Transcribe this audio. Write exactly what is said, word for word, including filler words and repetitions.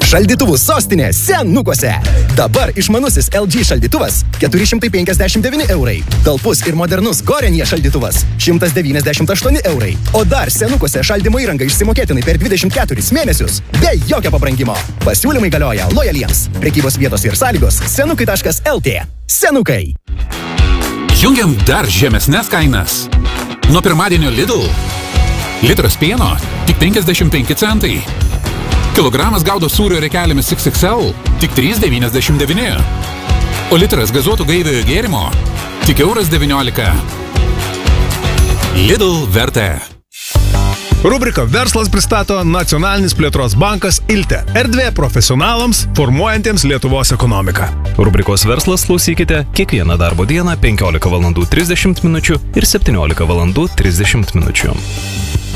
Šaldytuvų sostinė Senukuose. Dabar išmanusis L G šaldytuvas keturi šimtai penkiasdešimt devyni eurai. Talpus ir modernus Gorenje šaldytuvas šimtas devyniasdešimt aštuoni eurai. O dar Senukuose šaldymo įranga išsimokėtinai per dvidešimt keturis mėnesius be jokio pabrangimo. Pasiūlymai galioja lojaliems. Prekybos vietos ir sąlygos senukai taškas L T. Senukai. Jungiam dar žemesnes kainas. Nuo pirmadienio Lidl. Litras pieno tik penkiasdešimt penki centai. Kilogramas gaudo sūrio rekelėmis X X L tik trys devyniasdešimt devyni. O litras gazuotų gaiviojo gėrimo tik euras devyniolika. Lidl vertė. Rubrika Verslas pristato Nacionalinis plėtros bankas Ilte. Erdvė profesionalams, formuojantiems Lietuvos ekonomiką. Rubrikos Verslas klausykite kiekvieną darbo dieną penkiolika valandų trisdešimt minučių ir septyniolika valandų trisdešimt minučių.